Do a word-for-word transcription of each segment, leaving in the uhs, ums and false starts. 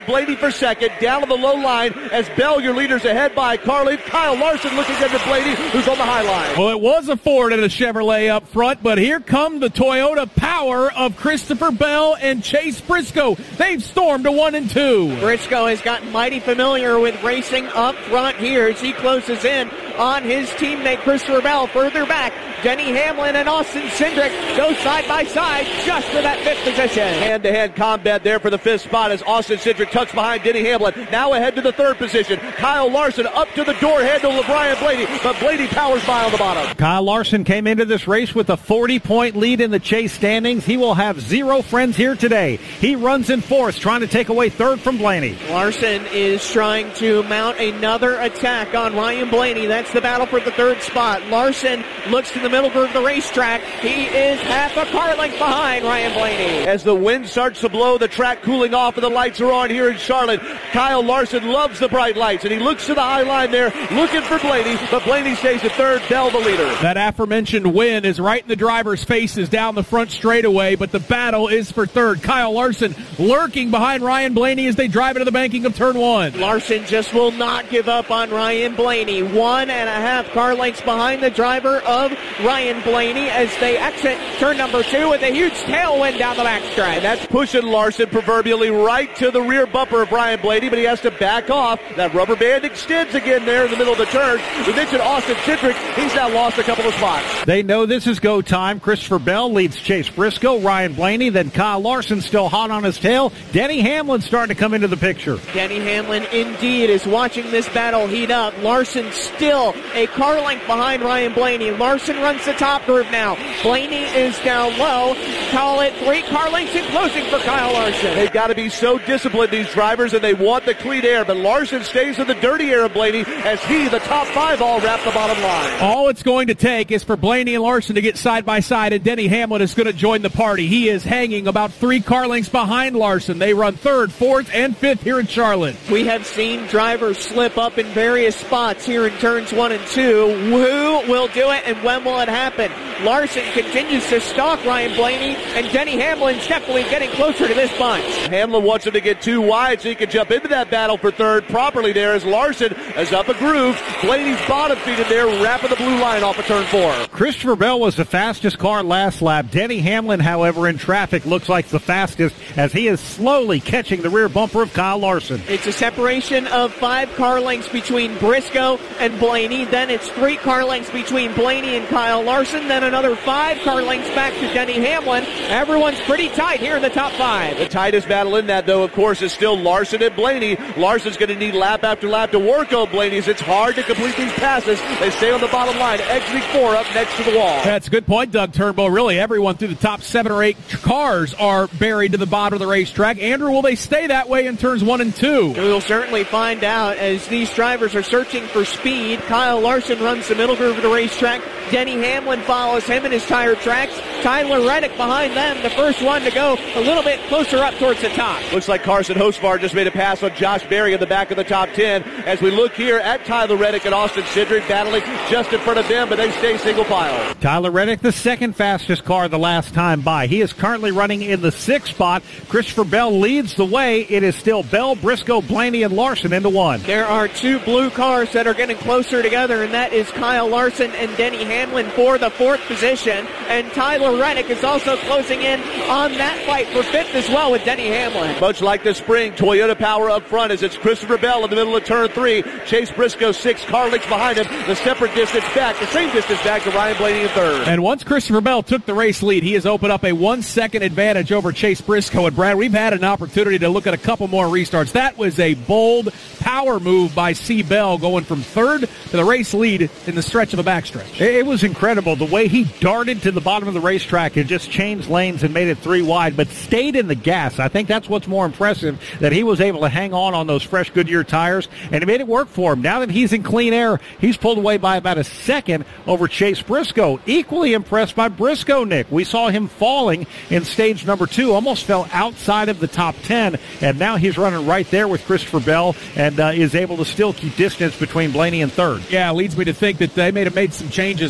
Blaney for second, down on the low line as Bell, your leader's ahead by Carly. Kyle Larson looking at Blaney, who's on the high line. Well, it was a Ford and a Chevrolet up front, but here come the Toyota power of Christopher Bell and Chase Briscoe. They've stormed to one and two. Briscoe has gotten mighty familiar with racing up front here as he closes in on his teammate Christopher Bell. Further back, Denny Hamlin and Austin Cindric go side by side just for that fifth position. Hand-to-hand combat there for the fifth spot as Austin Cindric tucks behind Denny Hamlin. Now ahead to the third position. Kyle Larson up to the door handle of Brian Blaney, but Blaney powers by on the bottom. Kyle Larson came into this race with a forty-point lead in the Chase standings. He will have zero friends here today. He runs in fourth, trying to take away third from Blaney. Larson is trying to mount another attack on Ryan Blaney. That's the battle for the third spot. Larson looks to the middle groove of the racetrack. He is half a car length behind Ryan Blaney. As the wind starts to blow, the track cooling off and the lights are on here in Charlotte. Kyle Larson loves the bright lights, and he looks to the high line there, looking for Blaney, but Blaney stays at third, Bell the leader. That aforementioned wind is right in the driver's faces down the front straightaway, but the battle is for third. Kyle Larson lurking behind Ryan Blaney as they drive into the banking of turn one. Larson just will not give up on Ryan Blaney. One and a half car lengths behind the driver of Ryan Blaney as they exit turn number two with a huge tailwind down the backstretch. And that's pushing Larson proverbially right to the rear bumper of Ryan Blaney, but he has to back off. That rubber band extends again there in the middle of the turn. We mentioned Austin Cindric. He's now lost a couple of spots. They know this is go time. Christopher Bell leads Chase Briscoe, Ryan Blaney, then Kyle Larson still hot on his tail. Denny Hamlin starting to come into the picture. Denny Hamlin indeed is watching this battle heat up. Larson still a car length behind Ryan Blaney. Larson runs the top groove now. Blaney is down low. Call it three car lengths in closing for Kyle Larson. They've got to be so disciplined, these drivers, and they want the clean air, but Larson stays in the dirty air of Blaney as he, the top five, all wrap the bottom line. All it's going to take is for Blaney and Larson to get side by side, and Denny Hamlin is going to join the party. He is hanging about three car lengths behind Larson. They run third, fourth, and fifth here in Charlotte. We have seen drivers slip up in various spots here in turns one and two. Who will do it, and when will it happen? Larson continues to stalk Ryan Blaney, and Denny Hamlin's definitely getting closer to this bunch. Hamlin wants him to get too wide so he can jump into that battle for third properly there as Larson is up a groove. Blaney's bottom feed in there, wrapping the blue line off of turn four. Christopher Bell was the fastest car last lap. Denny Hamlin, however, in traffic looks like the fastest as he is slowly catching the rear bumper of Kyle Larson. It's a separation of five car lengths between Briscoe and Blaney. Then it's three car lengths between Blaney and Kyle Larson. Then another five car lengths back to Denny Hamlin. Everyone's pretty tight here in the top five. The tightest battle in that, though, of course, is still Larson and Blaney. Larson's going to need lap after lap to work on Blaney's. It's hard to complete these passes. They stay on the bottom line, exiting four up next to the wall. That's a good point, Doug Turnbull. Really, everyone through the top seven or eight cars are buried to the bottom of the racetrack. Andrew, will they stay that way in turns one and two? We'll certainly find out as these drivers are searching for speed. Kyle Larson runs the middle groove of the racetrack. Denny Hamlin follows him in his tire tracks. Tyler Reddick behind them, the first one to go a little bit closer up towards the top. Looks like Carson Hosvar just made a pass on Josh Berry in the back of the top ten. As we look here at Tyler Reddick and Austin Cindric battling just in front of them, but they stay single file. Tyler Reddick, the second fastest car the last time by. He is currently running in the sixth spot. Christopher Bell leads the way. It is still Bell, Briscoe, Blaney, and Larson into one. There are two blue cars that are getting closer together, and that is Kyle Larson and Denny Hamlin for the fourth position. And Tyler Reddick is also closing in on that fight for fifth as well with Denny Hamlin. Much like the spring, Toyota power up front as it's Christopher Bell in the middle of turn three. Chase Briscoe six car lengths behind him. The separate distance back, the same distance back to Ryan Blaney in third. And once Christopher Bell took the race lead, he has opened up a one-second advantage over Chase Briscoe. And Brad, we've had an opportunity to look at a couple more restarts. That was a bold power move by C. Bell going from third to the race lead in the stretch of the backstretch. It was incredible the way he darted to the bottom of the racetrack and just changed lanes and made it three wide, but stayed in the gas. I think that's what's more impressive, that he was able to hang on on those fresh Goodyear tires, and it made it work for him. Now that he's in clean air, he's pulled away by about a second over Chase Briscoe. Equally impressed by Briscoe, Nick. We saw him falling in stage number two, almost fell outside of the top ten, and now he's running right there with Christopher Bell and uh, is able to still keep distance between Blaney and third. Yeah, leads me to think that they may have made some changes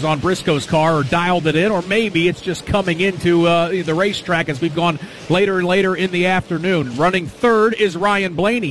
is on Briscoe's car or dialed it in, or maybe it's just coming into uh, the racetrack as we've gone later and later in the afternoon. Running third is Ryan Blaney.